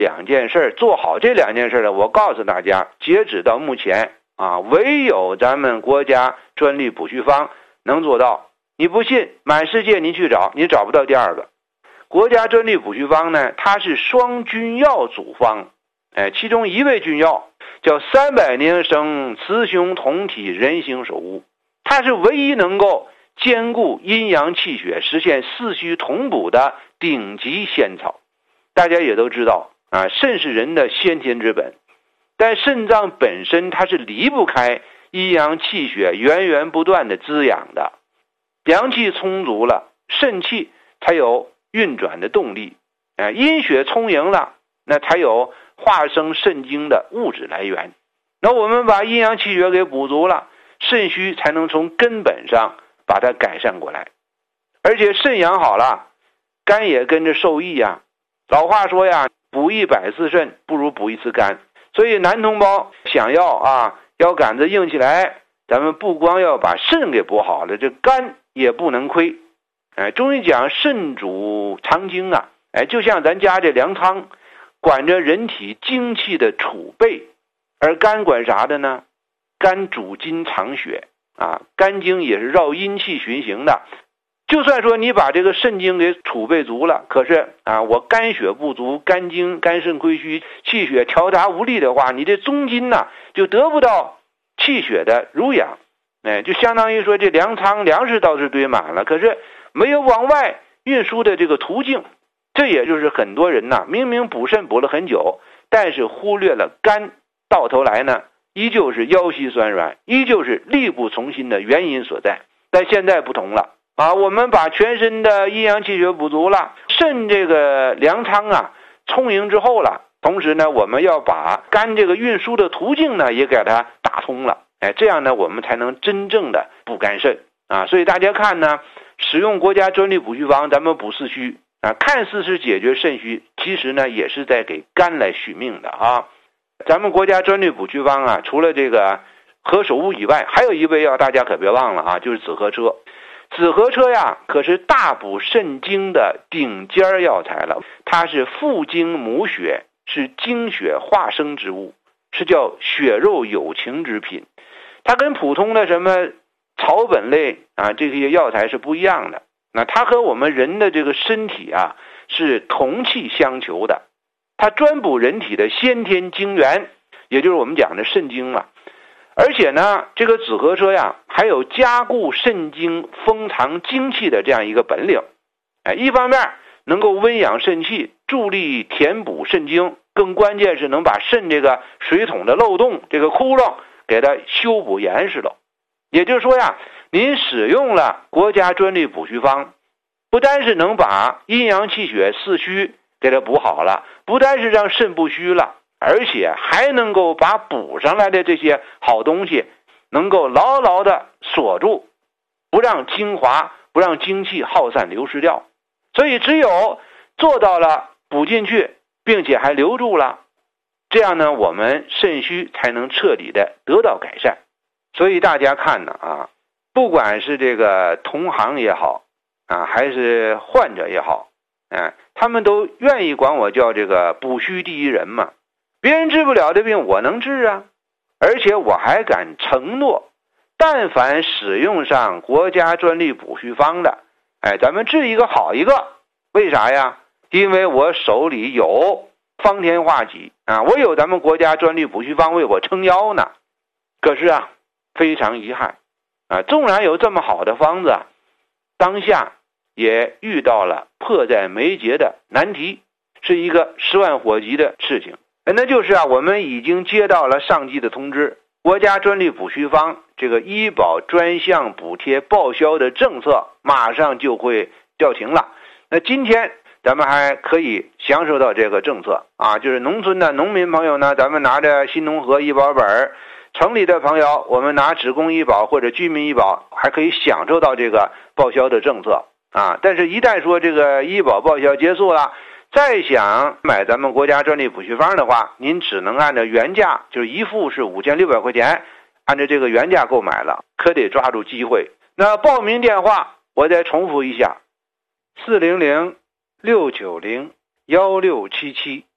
两件事，做好这两件事呢，我告诉大家，截止到目前唯有咱们国家专利补序方能做到。你不信，满世界你去找，你找不到第二个。国家专利补序方呢，它是双君药组方，其中一味君药叫300宁生雌雄同体人形首乌，它是唯一能够兼顾阴阳气血，实现四虚同补的顶级仙草。大家也都知道肾是人的先天之本，但肾脏本身它是离不开阴阳气血源源不断的滋养的。阳气充足了，肾气才有运转的动力，阴血充盈了，那才有化生肾精的物质来源。那我们把阴阳气血给补足了，肾虚才能从根本上把它改善过来。而且肾养好了，肝也跟着受益呀。老话说呀，补100次肾不如补1次肝。所以男同胞想要腰杆子硬起来，咱们不光要把肾给补好了，这肝也不能亏。中医讲肾主藏精就像咱家这粮仓管着人体精气的储备，而肝管啥的呢？肝主筋藏血肝经也是绕阴气循行的。就算说你把这个肾精给储备足了，可是我肝血不足，肝经肝肾亏虚，气血调达无力的话，你这中筋就得不到气血的濡养，就相当于说这粮仓粮食倒是堆满了，可是没有往外运输的这个途径。这也就是很多人明明补肾补了很久，但是忽略了肝，到头来呢依旧是腰膝酸软，依旧是力不从心的原因所在。但现在不同了我们把全身的阴阳气血补足了，肾这个粮仓充盈之后了，同时呢我们要把肝这个运输的途径呢也给它打通了，这样呢我们才能真正的补肝肾所以大家看呢，使用国家专利补序方，咱们补四虚看似是解决肾虚，其实呢也是在给肝来续命的咱们国家专利补序方除了这个何首乌以外，还有一味药大家可别忘了就是紫河车。紫河车可是大补肾精的顶尖药材了，它是父精母血，是精血化生之物，是叫血肉有情之品。它跟普通的什么草本类这些药材是不一样的。那它和我们人的这个身体是同气相求的，它专补人体的先天精元，也就是我们讲的肾精而且呢，这个紫河车还有加固肾精、封藏精气的这样一个本领。一方面能够温养肾气，助力填补肾精，更关键是能把肾这个水桶的漏洞、这个窟窿给它修补严实了。也就是说您使用了国家专利补序方，不单是能把阴阳气血四虚给它补好了，不单是让肾不虚了，而且还能够把补上来的这些好东西能够牢牢的锁住，不让精华，不让精气耗散流失掉。所以只有做到了补进去，并且还留住了，这样呢我们肾虚才能彻底的得到改善。所以大家看呢不管是这个同行也好还是患者也好他们都愿意管我叫这个补虚第一人嘛。别人治不了的病我能治而且我还敢承诺，但凡使用上国家专利补序方的咱们治一个好一个。为啥呀？因为我手里有方天画戟我有咱们国家专利补序方为我撑腰呢。可是非常遗憾纵然有这么好的方子当下也遇到了迫在眉睫的难题，是一个10万火急的事情。那就是我们已经接到了上级的通知，国家专利补序方这个医保专项补贴报销的政策马上就会叫停了。那今天咱们还可以享受到这个政策就是农村的农民朋友呢，咱们拿着新农合医保本，城里的朋友我们拿职工医保或者居民医保还可以享受到这个报销的政策但是一旦说这个医保报销结束了，再想买咱们国家专利补序方的话，您只能按照原价，就是一副是5600块钱，按照这个原价购买了，可得抓住机会。那报名电话我再重复一下，400-690-1677